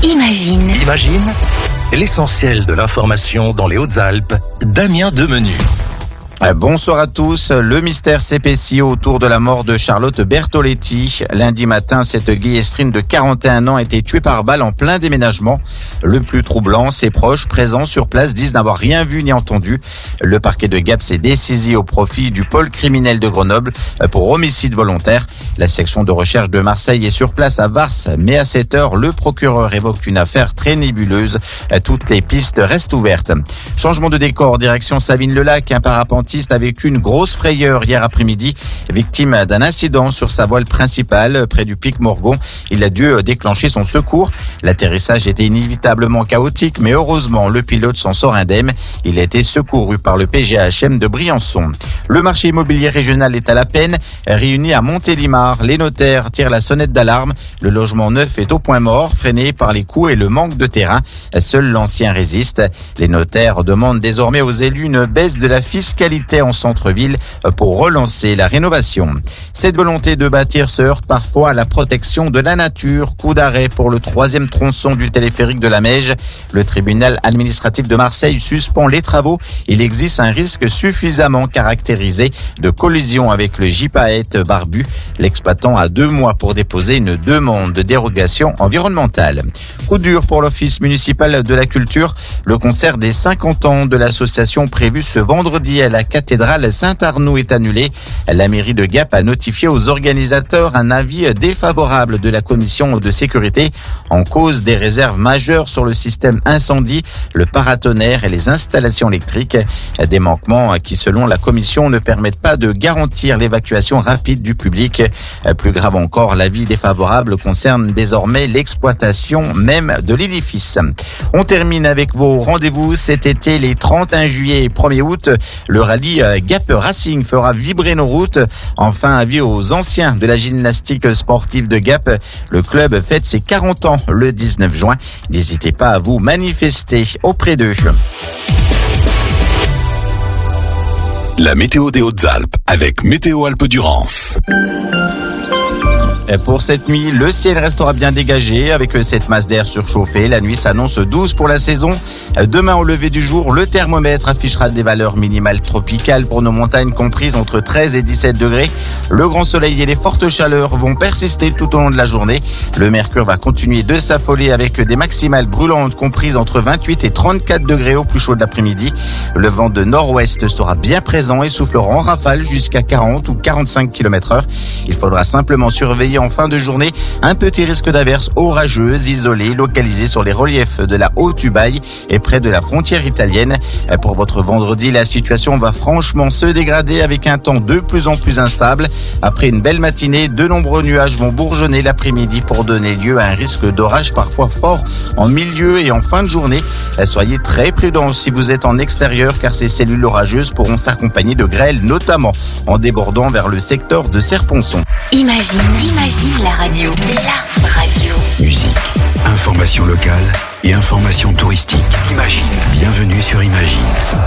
Imagine. Imagine, l'essentiel de l'information dans les Hautes-Alpes, Damien Demenu. Bonsoir à tous. Le mystère s'épaissit autour de la mort de Charlotte Bertoletti. Lundi matin, cette guillestrine de 41 ans a été tuée par balle en plein déménagement. Le plus troublant, ses proches présents sur place disent n'avoir rien vu ni entendu. Le parquet de Gap s'est dessaisi au profit du pôle criminel de Grenoble pour homicide volontaire. La section de recherche de Marseille est sur place à Vars, mais à cette heure, le procureur évoque une affaire très nébuleuse. Toutes les pistes restent ouvertes. Changement de décor, direction Savines-le-Lac. Un parapentiste a vécu une grosse frayeur hier après-midi, victime d'un incident sur sa voile principale près du pic Morgon. Il a dû déclencher son secours. L'atterrissage était inévitablement chaotique, mais heureusement, le pilote s'en sort indemne. Il a été secouru par le PGHM de Briançon. Le marché immobilier régional est à la peine. Réuni à Montélimar, les notaires tirent la sonnette d'alarme. Le logement neuf est au point mort, freiné par les coûts et le manque de terrain. Seul l'ancien résiste. Les notaires demandent désormais aux élus une baisse de la fiscalité en centre-ville pour relancer la rénovation. Cette volonté de bâtir se heurte parfois à la protection de la nature. Coup d'arrêt pour le 3e tronçon du téléphérique de la Meije. Le tribunal administratif de Marseille suspend les travaux. Il existe un risque suffisamment caractérisé de collision avec le gypaète barbu. L'exploitant a 2 mois pour déposer une demande de dérogation environnementale. Coup dur pour l'Office municipal de la culture. Le concert des 50 ans de l'association prévu ce vendredi à la cathédrale Saint-Arnoux est annulé. La mairie de Gap a notifié aux organisateurs un avis défavorable de la commission de sécurité en cause des réserves majeures sur le système incendie, le paratonnerre et les installations électriques. Des manquements qui, selon la commission, ne permettent pas de garantir l'évacuation rapide du public. Plus grave encore, l'avis défavorable concerne désormais l'exploitation même de l'édifice. On termine avec vos rendez-vous cet été, les 31 juillet et 1er août. Le rallye Gap Racing fera vibrer nos routes. Enfin, avis aux anciens de la gymnastique sportive de Gap. Le club fête ses 40 ans le 19 juin. N'hésitez pas à vous manifester auprès d'eux. La météo des Hautes-Alpes avec Météo Alpes-Durance. Pour cette nuit, le ciel restera bien dégagé avec cette masse d'air surchauffée. La nuit s'annonce douce pour la saison. Demain, au lever du jour, le thermomètre affichera des valeurs minimales tropicales pour nos montagnes comprises entre 13 et 17 degrés. Le grand soleil et les fortes chaleurs vont persister tout au long de la journée. Le mercure va continuer de s'affoler avec des maximales brûlantes comprises entre 28 et 34 degrés au plus chaud de l'après-midi. Le vent de nord-ouest sera bien présent et soufflera en rafale jusqu'à 40 ou 45 km/h. Il faudra simplement surveiller en fin de journée un petit risque d'averses orageuses isolées localisées sur les reliefs de la Haute-Ubaye et près de la frontière italienne. Pour votre vendredi, la situation va franchement se dégrader avec un temps de plus en plus instable. Après une belle matinée, de nombreux nuages vont bourgeonner l'après-midi pour donner lieu à un risque d'orage parfois fort en milieu et en fin de journée. Soyez très prudents si vous êtes en extérieur car ces cellules orageuses pourront s'accompagner de grêles, notamment en débordant vers le secteur de Serponçon. Imagine la radio. La radio. Musique, information locale et information touristique. Imagine. Bienvenue sur Imagine.